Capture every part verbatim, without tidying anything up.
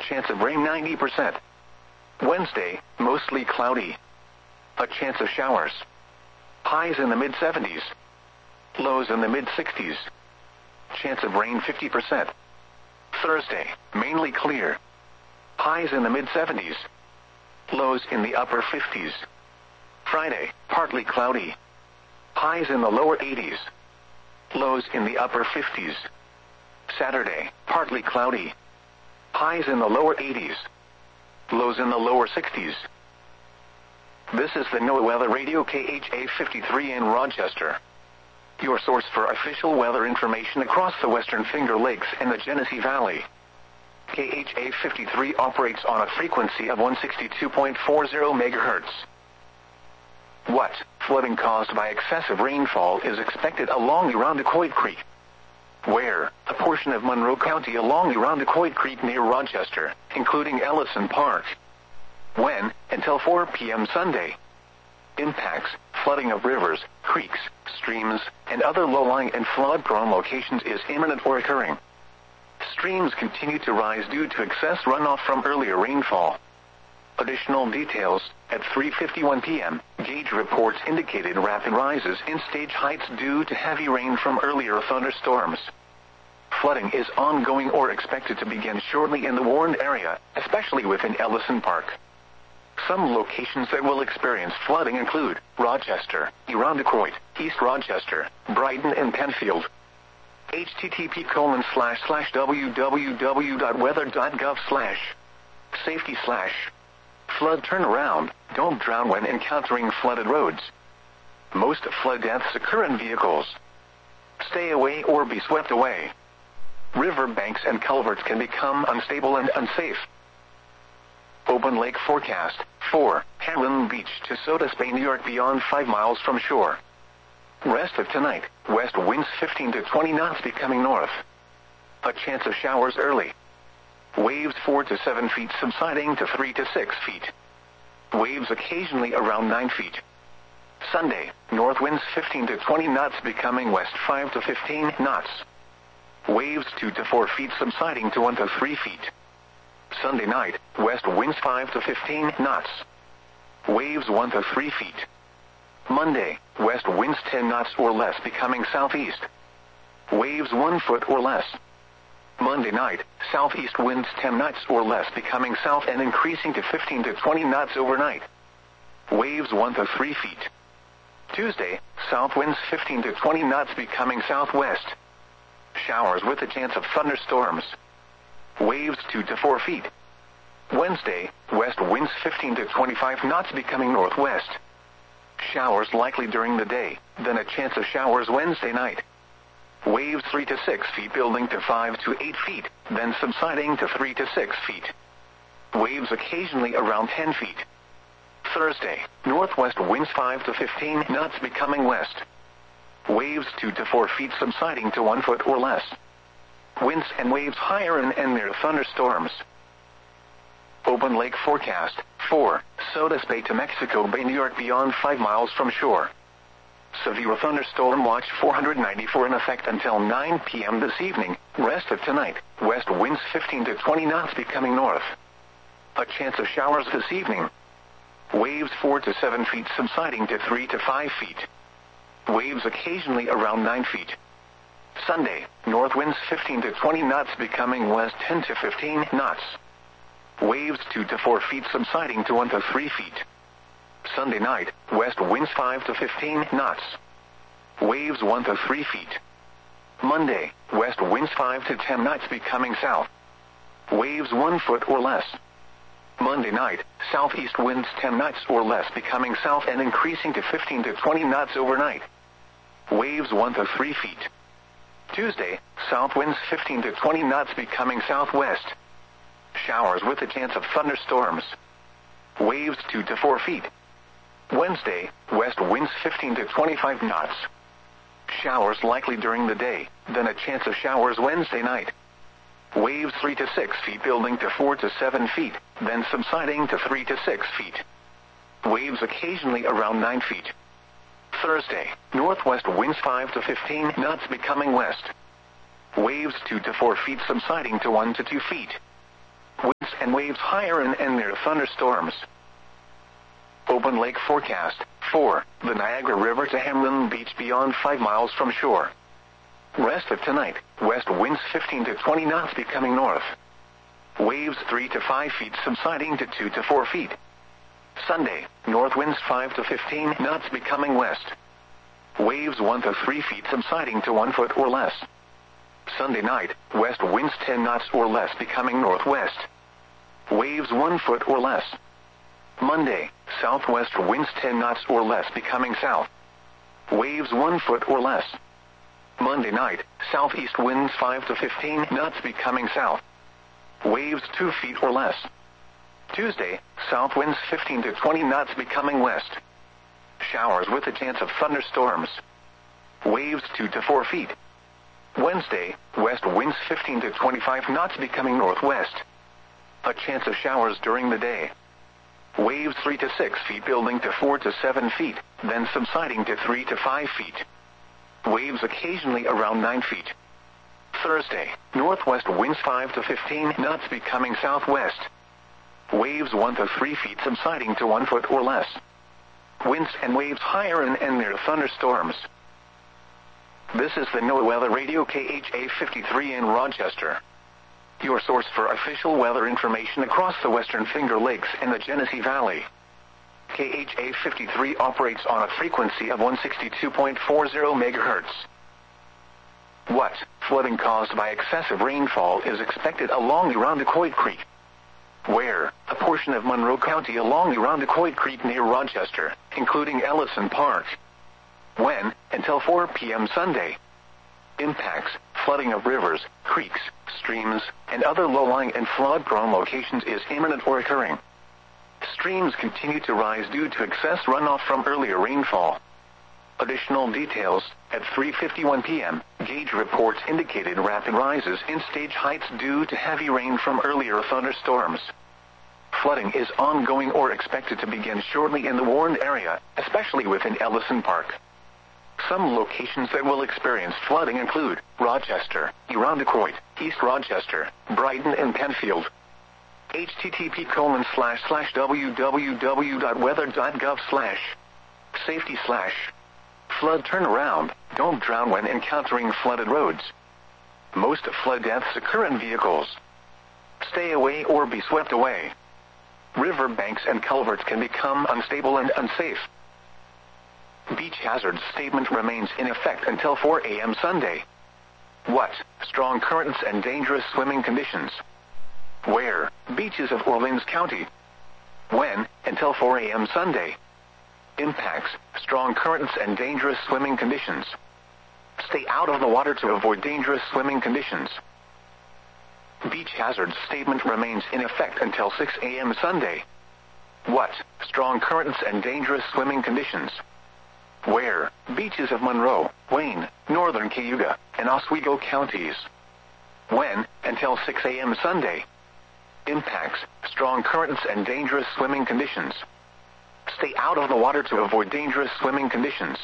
chance of rain ninety percent. Wednesday, mostly cloudy. A chance of showers. Highs in the mid seventies. Lows in the mid sixties. Chance of rain fifty percent. Thursday, mainly clear. Highs in the mid seventies. Lows in the upper fifties. Friday, partly cloudy. Highs in the lower eighties. Lows in the upper fifties. Saturday, partly cloudy. Highs in the lower eighties. Lows in the lower sixties. This is the NOAA Weather Radio K H A fifty-three in Rochester, your source for official weather information across the Western Finger Lakes and the Genesee Valley. K H A fifty-three operates on a frequency of one sixty-two point four zero megahertz. What flooding caused by excessive rainfall is expected along Irondequoit Creek? Where? A portion of Monroe County along Irondequoit Creek near Rochester, including Ellison Park. When? Until four p m Sunday. Impacts: flooding of rivers, creeks, streams, and other low-lying and flood-prone locations is imminent or occurring. Streams continue to rise due to excess runoff from earlier rainfall. Additional details: at three fifty-one p m, gauge reports indicated rapid rises in stage heights due to heavy rain from earlier thunderstorms. Flooding is ongoing or expected to begin shortly in the warned area, especially within Ellison Park. Some locations that will experience flooding include Rochester, Irondequoit, East Rochester, Brighton, and Penfield. http colon slash slash www.weather.gov slash safety slash flood turnaround. Don't drown when encountering flooded roads. Most flood deaths occur in vehicles. Stay away or be swept away. River banks and culverts can become unstable and unsafe. Open lake forecast. four. Hanlon Beach to Sodus Bay, New York, beyond five miles from shore. Rest of tonight, west winds fifteen to twenty knots becoming north. A chance of showers early. Waves four to seven feet subsiding to three to six feet. Waves occasionally around nine feet. Sunday, north winds fifteen to twenty knots becoming west five to fifteen knots. Waves two to four feet subsiding to one to three feet. Sunday night, west winds five to fifteen knots. Waves one to three feet. Monday, west winds ten knots or less becoming southeast. Waves one foot or less. Monday night, southeast winds ten knots or less becoming south and increasing to fifteen to twenty knots overnight. Waves one to three feet. Tuesday, south winds fifteen to twenty knots becoming southwest. Showers with a chance of thunderstorms. Waves two to four feet. Wednesday, west winds fifteen to twenty-five knots becoming northwest. Showers likely during the day, then a chance of showers Wednesday night. Waves three to six feet building to five to eight feet, then subsiding to three to six feet. Waves occasionally around ten feet. Thursday, northwest winds five to fifteen knots becoming west. Waves two to four feet subsiding to one foot or less. Winds and waves higher and, and near thunderstorms. Open lake forecast. four. Sodus Bay to Mexico Bay, New York, beyond five miles from shore. Severe thunderstorm watch four ninety-four in effect until nine p m this evening. Rest of tonight, west winds fifteen to twenty knots becoming north. A chance of showers this evening. Waves four to seven feet subsiding to three to five feet. Waves occasionally around nine feet. Sunday, north winds fifteen to twenty knots becoming west ten to fifteen knots. Waves two to four feet subsiding to one to three feet. Sunday night, west winds five to fifteen knots. Waves one to three feet. Monday, west winds five to ten knots becoming south. Waves one foot or less. Monday night, southeast winds ten knots or less becoming south and increasing to fifteen to twenty knots overnight. Waves one to three feet. Tuesday, south winds fifteen to twenty knots becoming southwest. Showers with a chance of thunderstorms. Waves two to four feet. Wednesday, west winds fifteen to twenty-five knots. Showers likely during the day, then a chance of showers Wednesday night. Waves three to six feet building to four to seven feet, then subsiding to three to six feet. Waves occasionally around nine feet. Thursday, northwest winds five to fifteen knots becoming west. Waves two to four feet subsiding to one to two feet. winds and waves higher and, and near thunderstorms. Open lake forecast. four. The Niagara River to Hamlin Beach beyond five miles from shore. Rest of tonight, west winds fifteen to twenty knots becoming north. Waves three to five feet subsiding to two to four feet. Sunday, north winds five to fifteen knots becoming west. Waves one to three feet subsiding to one foot or less. Sunday night, west winds ten knots or less becoming northwest. Waves one foot or less. Monday, southwest winds ten knots or less becoming south. Waves one foot or less. Monday night, southeast winds five to fifteen knots becoming south. Waves two feet or less. Tuesday, south winds fifteen to twenty knots becoming west. Showers with a chance of thunderstorms. Waves two to four feet. Wednesday, west winds fifteen to twenty-five knots becoming northwest. A chance of showers during the day. Waves three to six feet building to four to seven feet, then subsiding to three to five feet. Waves occasionally around nine feet. Thursday, northwest winds five to fifteen knots becoming southwest. Waves one to three feet subsiding to one foot or less. Winds and waves higher and, and near thunderstorms. This is the NOAA Weather Radio K H A fifty-three in Rochester. Your source for official weather information across the Western Finger Lakes and the Genesee Valley. K H A fifty-three operates on a frequency of one sixty-two point four zero megahertz. What? Flooding caused by excessive rainfall is expected along Irondequoit Creek. Where? A portion of Monroe County along Irondequoit Creek near Rochester, including Ellison Park. When? Until four p m Sunday. Impacts: flooding of rivers, creeks, streams, and other low-lying and flood-prone locations is imminent or occurring. Streams continue to rise due to excess runoff from earlier rainfall. Additional details: at three fifty-one p m, gauge reports indicated rapid rises in stage heights due to heavy rain from earlier thunderstorms. Flooding is ongoing or expected to begin shortly in the Warren area, especially within Ellison Park. Some locations that will experience flooding include Rochester, Irondequoit, East Rochester, Brighton, and Penfield. http colon slash slash www.weather.gov slash safety slash flood turnaround. Don't drown when encountering flooded roads. Most flood deaths occur in vehicles. Stay away or be swept away. River banks and culverts can become unstable and unsafe. Beach hazard statement remains in effect until four a m Sunday. What? Strong currents and dangerous swimming conditions. Where? Beaches of Orleans County. When? Until four a m Sunday. Impacts: strong currents and dangerous swimming conditions. Stay out of the water to avoid dangerous swimming conditions. Beach hazard statement remains in effect until six a m Sunday. What? Strong currents and dangerous swimming conditions. Where? Beaches of Monroe, Wayne, Northern Cayuga, and Oswego counties. When? Until six a m Sunday. Impacts: strong currents and dangerous swimming conditions. Stay out of the water to avoid dangerous swimming conditions.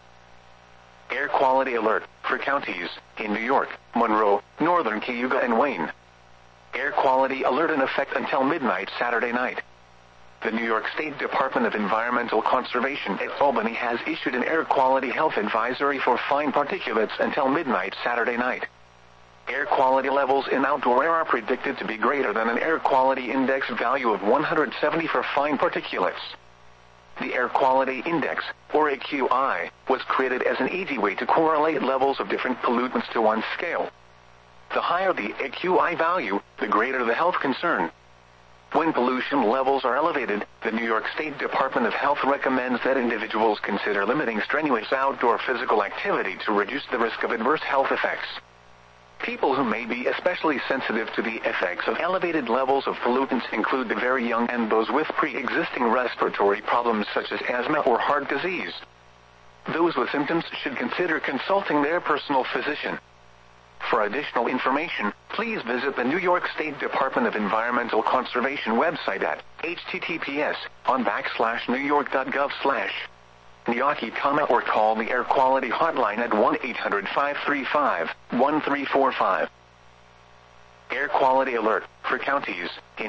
Air quality alert for counties in New York, Monroe, Northern Cayuga, and Wayne. Air quality alert in effect until midnight Saturday night. The New York State Department of Environmental Conservation at Albany has issued an air quality health advisory for fine particulates until midnight Saturday night. Air quality levels in outdoor air are predicted to be greater than an air quality index value of one hundred seventy for fine particulates. The Air Quality Index, or A Q I, was created as an easy way to correlate levels of different pollutants to one scale. The higher the A Q I value, the greater the health concern. When pollution levels are elevated, the New York State Department of Health recommends that individuals consider limiting strenuous outdoor physical activity to reduce the risk of adverse health effects. People who may be especially sensitive to the effects of elevated levels of pollutants include the very young and those with pre-existing respiratory problems such as asthma or heart disease. Those with symptoms should consider consulting their personal physician. For additional information, please visit the New York State Department of Environmental Conservation website at https on backslash newyork.gov slash Niyaki, or call the Air Quality Hotline at one eight hundred five three five one three four five. Air quality alert for for counties in